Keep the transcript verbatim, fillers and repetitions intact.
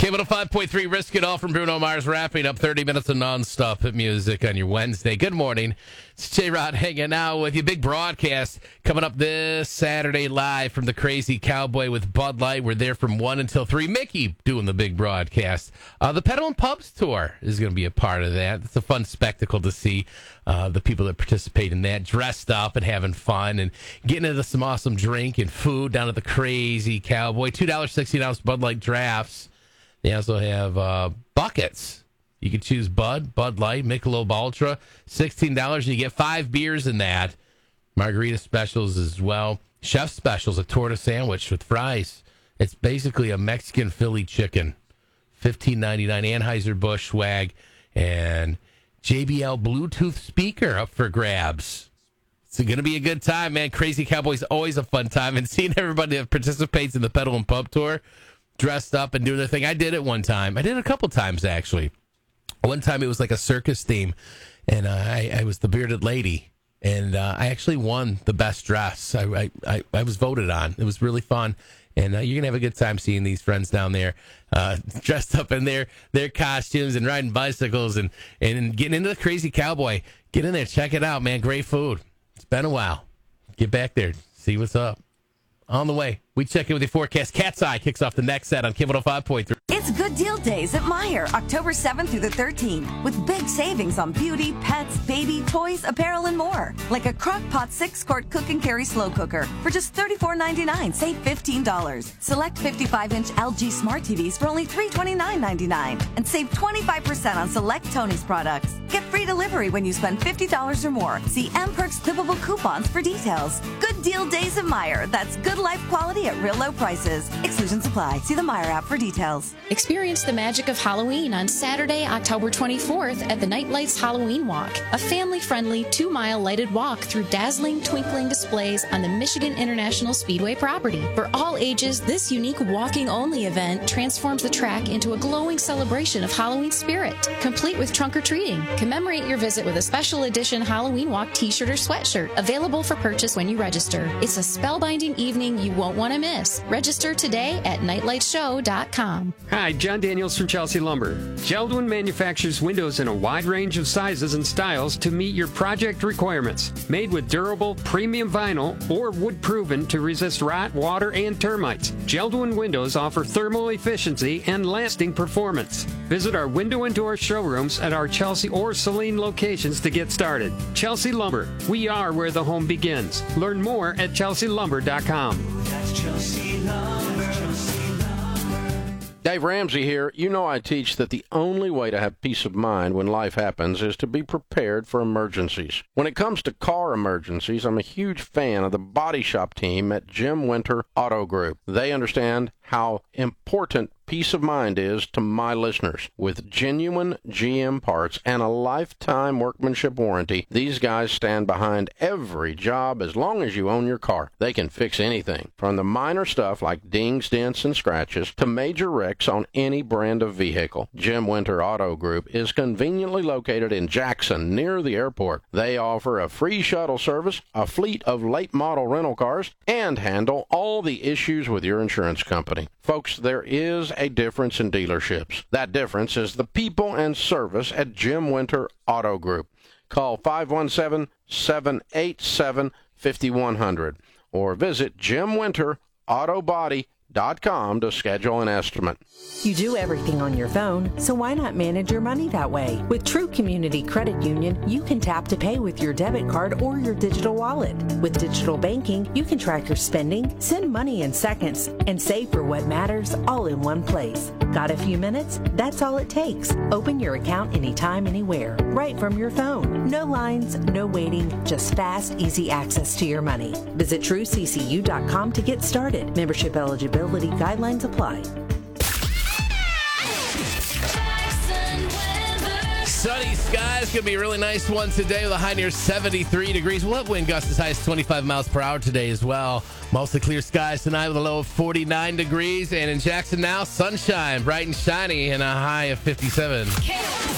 K one oh five point three, Risk It All from Bruno Mars, wrapping up thirty minutes of nonstop hit music on your Wednesday. Good morning. It's J-Rod hanging out with you. Big broadcast coming up this Saturday live from the Crazy Cowboy with Bud Light. We're there from one until three. Mickey doing the big broadcast. Uh, the Pedal and Pubs Tour is going to be a part of that. It's a fun spectacle to see uh, the people that participate in that dressed up and having fun and getting into some awesome drink and food down at the Crazy Cowboy. two dollars and sixteen ounce Bud Light drafts. They also have uh, buckets. You can choose Bud, Bud Light, Michelob Ultra, sixteen dollars, and you get five beers in that. Margarita specials as well. Chef specials, a torta sandwich with fries. It's basically a Mexican Philly chicken, fifteen ninety-nine. Anheuser-Busch swag, and J B L Bluetooth speaker up for grabs. It's going to be a good time, man. Crazy Cowboy's always a fun time, and seeing everybody that participates in the Pedal and Pub Tour dressed up and doing their thing. I did it one time. I did it a couple times, actually. One time it was like a circus theme, and uh, I, I was the bearded lady, and uh, I actually won the best dress. I, I, I, I was voted on. It was really fun, and uh, you're going to have a good time seeing these friends down there uh, dressed up in their, their costumes and riding bicycles and, and getting into the Crazy Cowboy. Get in there. Check it out, man. Great food. It's been a while. Get back there. See what's up. On the way, we check in with your forecast. Cat's Eye kicks off the next set on K one oh five point three. It's Good Deal Days at Meijer, October seventh through the thirteenth, with big savings on beauty, pets, baby, toys, apparel, and more. Like a Crock-Pot six-quart cook and carry slow cooker for just thirty-four ninety-nine, save fifteen dollars. Select fifty-five inch L G Smart T Vs for only three twenty-nine ninety-nine, and save twenty-five percent on select Tony's products. Get free delivery when you spend fifty dollars or more. See M Perks clippable coupons for details. Good Deal Days at Meijer. That's good life quality at real low prices. Exclusions apply. See the Meijer app for details. Experience the magic of Halloween on Saturday, October twenty-fourth at the Night Lights Halloween Walk, a family-friendly two-mile lighted walk through dazzling, twinkling displays on the Michigan International Speedway property. For all ages, this unique walking-only event transforms the track into a glowing celebration of Halloween spirit, complete with trunk-or-treating. Commemorate your visit with a special edition Halloween Walk t-shirt or sweatshirt, available for purchase when you register. It's a spellbinding evening you won't want to miss. Register today at nightlight show dot com. Hi, John Daniels from Chelsea Lumber. Jeld-Wen manufactures windows in a wide range of sizes and styles to meet your project requirements. Made with durable, premium vinyl or wood-proven to resist rot, water, and termites. Jeld-Wen windows offer thermal efficiency and lasting performance. Visit our window and door showrooms at our Chelsea or Saline locations to get started. Chelsea Lumber. We are where the home begins. Learn more at chelsea lumber dot com. That's Chelsea Lumber. Dave Ramsey here. You know I teach that the only way to have peace of mind when life happens is to be prepared for emergencies. When it comes to car emergencies, I'm a huge fan of the body shop team at Jim Winter Auto Group. They understand how important peace of mind is to my listeners. With genuine G M parts and a lifetime workmanship warranty, these guys stand behind every job as long as you own your car. They can fix anything, from the minor stuff like dings, dents, and scratches to major wrecks on any brand of vehicle. Jim Winter Auto Group is conveniently located in Jackson, near the airport. They offer a free shuttle service, a fleet of late model rental cars, and handle all the issues with your insurance company. Folks, there is a difference in dealerships. That difference is the people and service at Jim Winter Auto Group. Call five one seven, seven eight seven, five one zero zero or visit jim winter auto body dot com to schedule an estimate. You do everything on your phone, so why not manage your money that way? With True Community Credit Union, you can tap to pay with your debit card or your digital wallet. With digital banking, you can track your spending, send money in seconds, and save for what matters all in one place. Got a few minutes? That's all it takes. Open your account anytime, anywhere, right from your phone. No lines, no waiting, just fast, easy access to your money. Visit true c c u dot com to get started. Membership eligibility guidelines apply. Sunny skies. Going to be a really nice one today with a high near seventy-three degrees. We'll have wind gusts as high as twenty-five miles per hour today as well. Mostly clear skies tonight with a low of forty-nine degrees. And in Jackson now, sunshine, bright and shiny, and a high of fifty-seven.